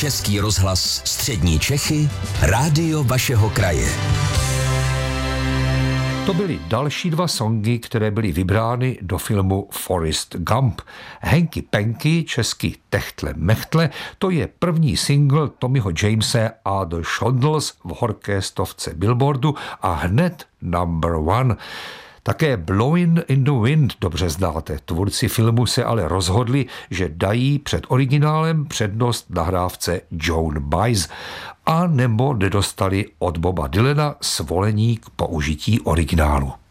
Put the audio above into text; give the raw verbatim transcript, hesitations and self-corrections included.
Český rozhlas Střední Čechy, rádio vašeho kraje. To byly další dva songy, které byly vybrány do filmu Forrest Gump. Henky Penky, česky Techtle Mechtle, to je první single Tommyho Jamese a The Shondells v horké stovce Billboardu a hned number one. Také Blowin' in the Wind dobře znáte. Tvůrci filmu se ale rozhodli, že dají před originálem přednost nahrávce Joan Baez a nebo nedostali od Boba Dylana svolení k použití originálu.